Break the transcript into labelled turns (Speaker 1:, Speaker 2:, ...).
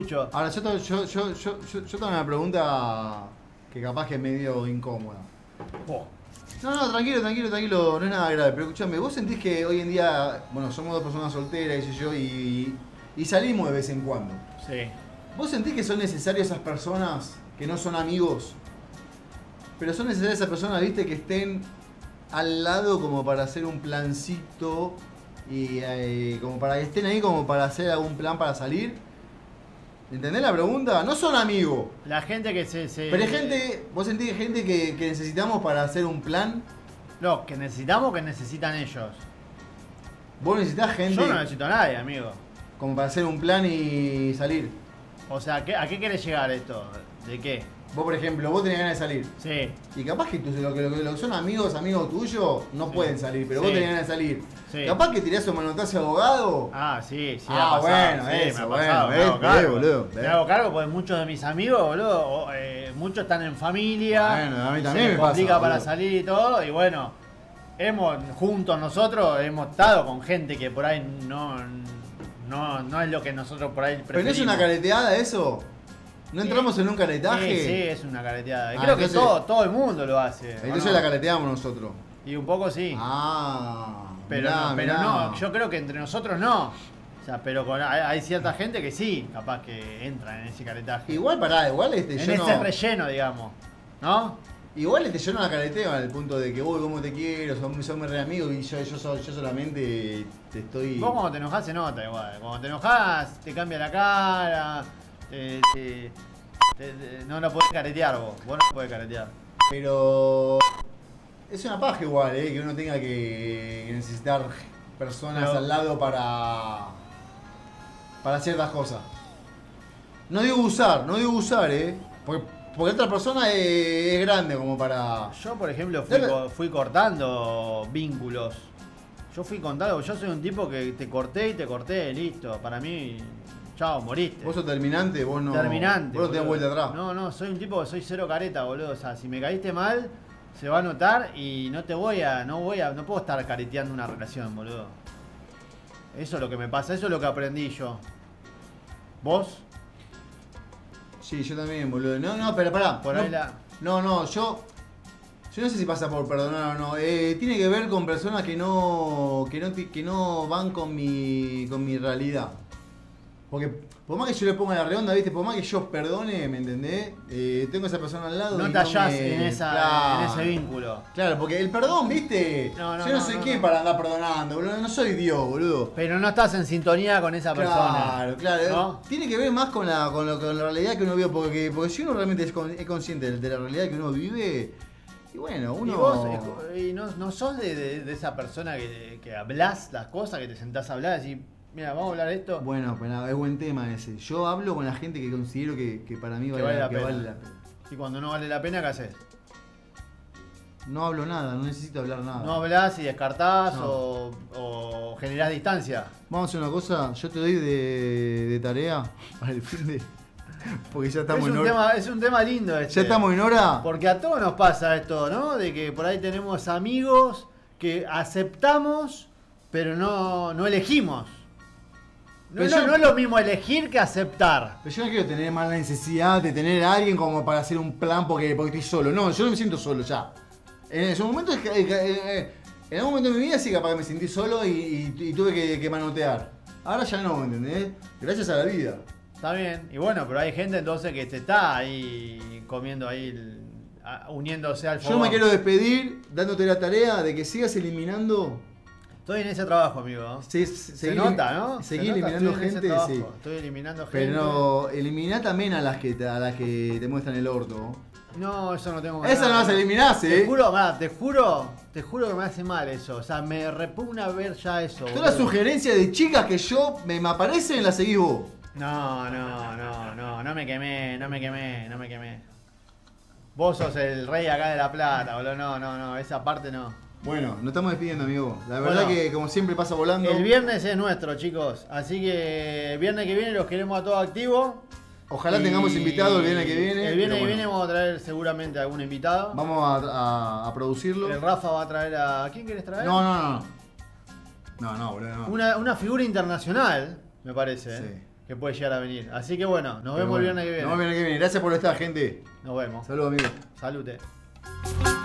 Speaker 1: escucho.
Speaker 2: Ahora, yo tengo una pregunta que capaz que es medio incómoda.
Speaker 1: Oh.
Speaker 2: No, tranquilo, no es nada grave. Pero escúchame, ¿vos sentís que hoy en día, bueno, somos dos personas solteras, qué sé yo, y salimos de vez en cuando?
Speaker 1: Sí.
Speaker 2: ¿Vos sentís que son necesarias esas personas que no son amigos? Pero son necesarias esas personas, viste, que estén al lado como para hacer un plancito y como para que estén ahí como para hacer algún plan para salir. ¿Entendés la pregunta? No son amigos.
Speaker 1: La gente que se...
Speaker 2: Pero hay gente, vos sentís que hay gente que necesitamos para hacer un plan.
Speaker 1: No, que necesitamos, que necesitan ellos.
Speaker 2: Vos necesitas gente
Speaker 1: Yo no necesito a nadie, amigo.
Speaker 2: como para hacer un plan y salir.
Speaker 1: O sea, ¿a qué querés llegar esto? ¿De qué?
Speaker 2: Vos, por ejemplo, vos tenés ganas de salir.
Speaker 1: Sí.
Speaker 2: Y capaz que lo que son amigos tuyos, no
Speaker 1: Sí.
Speaker 2: pueden salir, pero
Speaker 1: Sí.
Speaker 2: vos tenés ganas de salir.
Speaker 1: Sí.
Speaker 2: Capaz que tirás un manotazo de abogado.
Speaker 1: Ah, sí,
Speaker 2: Ah,
Speaker 1: ha pasado.
Speaker 2: bueno,
Speaker 1: Sí,
Speaker 2: eso,
Speaker 1: me ha
Speaker 2: bueno,
Speaker 1: pasado, me
Speaker 2: ves,
Speaker 1: hago cargo.
Speaker 2: boludo, ves.
Speaker 1: Me hago cargo porque muchos de mis amigos, boludo, muchos están en familia.
Speaker 2: Bueno, a mí
Speaker 1: se
Speaker 2: también
Speaker 1: les
Speaker 2: me pasa,
Speaker 1: complica para
Speaker 2: boludo.
Speaker 1: salir y todo, y bueno, juntos nosotros hemos estado con gente que por ahí no es lo que nosotros por ahí
Speaker 2: ¿Pero
Speaker 1: preferimos.
Speaker 2: no es una careteada eso? ¿No entramos en un caretaje?
Speaker 1: Sí, sí, es una careteada. Y
Speaker 2: Ah,
Speaker 1: creo que
Speaker 2: entonces-
Speaker 1: todo el mundo lo hace. ¿o
Speaker 2: Entonces
Speaker 1: no?
Speaker 2: la careteamos nosotros.
Speaker 1: Y un poco sí.
Speaker 2: Ah,
Speaker 1: pero
Speaker 2: mirá.
Speaker 1: no, yo creo que entre nosotros no. O sea, pero hay cierta gente que sí, capaz que entra en ese caretaje.
Speaker 2: Igual igual
Speaker 1: en
Speaker 2: yo
Speaker 1: ese
Speaker 2: no.
Speaker 1: relleno, digamos. ¿No?
Speaker 2: Igual yo no la careteo al punto de que, uy, cómo te quiero, somos re amigos y yo solamente te estoy.
Speaker 1: Vos cuando te enojás se nota igual. Cuando te enojás te cambia la cara. No lo podés caretear vos. Vos no lo podés caretear.
Speaker 2: Pero es una paja igual, que uno tenga que necesitar personas
Speaker 1: Pero-
Speaker 2: al lado para ciertas cosas. No digo usar, porque otra persona es grande como para.
Speaker 1: Yo, por ejemplo,
Speaker 2: Dale.
Speaker 1: fui cortando vínculos. Yo fui contando, yo soy un tipo que te corté, listo. Para mí, chao, moriste.
Speaker 2: Vos sos terminante, vos no.
Speaker 1: Terminante.
Speaker 2: Vos no tenés
Speaker 1: boludo.
Speaker 2: vuelta atrás.
Speaker 1: No, soy un tipo que soy cero careta, boludo. O sea, si me caíste mal, se va a notar y no puedo estar careteando una relación, boludo. Eso es lo que me pasa, eso es lo que aprendí yo. ¿Vos?
Speaker 2: Sí, yo también, boludo. No, pero pará.
Speaker 1: Por
Speaker 2: no,
Speaker 1: ahí la-
Speaker 2: Yo no sé si pasa por perdonar o no. Tiene que ver con personas que no van con mi realidad. Porque por más que yo le ponga la redonda, ¿viste? Por más que yo perdone, ¿me entendés? Tengo a esa persona al lado.
Speaker 1: No
Speaker 2: y
Speaker 1: te hallás
Speaker 2: me-
Speaker 1: en
Speaker 2: Claro.
Speaker 1: ese vínculo.
Speaker 2: Claro, porque el perdón, ¿viste?
Speaker 1: No,
Speaker 2: Yo no soy quien para andar perdonando, boludo. No soy Dios, boludo.
Speaker 1: Pero no estás en sintonía con esa persona.
Speaker 2: Claro.
Speaker 1: ¿No?
Speaker 2: Tiene que ver más con la realidad que uno vive, porque si uno realmente es consciente de la realidad que uno vive, y bueno, uno.
Speaker 1: Y vos no sos de esa persona que hablás las cosas, que te sentás a hablar y decís, mira, vamos a hablar de esto.
Speaker 2: Bueno, es buen tema ese. Yo hablo con la gente que considero que para mí
Speaker 1: Que
Speaker 2: vale
Speaker 1: la
Speaker 2: que
Speaker 1: pena.
Speaker 2: vale la pena.
Speaker 1: Y cuando no vale la pena, ¿qué haces?
Speaker 2: No hablo nada, no necesito hablar nada.
Speaker 1: No hablás y descartás
Speaker 2: No.
Speaker 1: o generás distancia.
Speaker 2: Vamos a hacer una cosa, yo te doy de tarea para el fin de. Porque ya estamos en hora.
Speaker 1: Es un tema lindo este.
Speaker 2: Ya estamos en hora.
Speaker 1: Porque a todos nos pasa esto, ¿no? De que por ahí tenemos amigos que aceptamos, pero no elegimos. No es lo mismo elegir que aceptar.
Speaker 2: Pero yo no quiero tener más la necesidad de tener a alguien como para hacer un plan porque estoy solo. No, yo no me siento solo ya. En ese momento, en algún momento de mi vida sí capaz que me sentí solo y tuve que manotear. Ahora ya no, ¿me entendés? Gracias a la vida.
Speaker 1: Está bien. Y bueno, pero hay gente entonces que te está ahí comiendo ahí, uniéndose al
Speaker 2: Yo
Speaker 1: fogón.
Speaker 2: me quiero despedir dándote la tarea de que sigas eliminando.
Speaker 1: Estoy en ese trabajo, amigo. Se nota, ¿no?
Speaker 2: Seguí
Speaker 1: Se nota,
Speaker 2: eliminando
Speaker 1: estoy en ese
Speaker 2: gente,
Speaker 1: trabajo.
Speaker 2: sí.
Speaker 1: Estoy eliminando gente.
Speaker 2: Pero eliminá también a las que te muestran el orto.
Speaker 1: No, eso no tengo
Speaker 2: Esa no las eliminás,
Speaker 1: Te juro, te juro que me hace mal eso. O sea, me repugna ver ya eso.
Speaker 2: Todas las
Speaker 1: boludo.
Speaker 2: sugerencias de chicas que me aparecen las seguís vos.
Speaker 1: No me quemé. Vos sos el rey acá de La Plata, boludo. No, esa parte no.
Speaker 2: Bueno, nos estamos despidiendo, amigo. La verdad
Speaker 1: Bueno,
Speaker 2: que como siempre pasa volando.
Speaker 1: El viernes es nuestro, chicos. Así que el viernes que viene los queremos a todos activos.
Speaker 2: Ojalá
Speaker 1: Y
Speaker 2: tengamos invitados el viernes que viene.
Speaker 1: El viernes
Speaker 2: pero
Speaker 1: que viene
Speaker 2: bueno,
Speaker 1: vamos a traer seguramente a algún invitado.
Speaker 2: vamos a producirlo.
Speaker 1: El Rafa va a traer a... ¿Quién querés traer?
Speaker 2: No, boludo, no.
Speaker 1: Una figura internacional, me parece.
Speaker 2: Sí.
Speaker 1: que puede llegar a venir. Así que bueno, nos
Speaker 2: Pero
Speaker 1: vemos
Speaker 2: bueno,
Speaker 1: el viernes que viene.
Speaker 2: Nos vemos el viernes que viene. Gracias por estar, gente.
Speaker 1: Nos vemos.
Speaker 2: Saludos, amigos.
Speaker 1: Salute.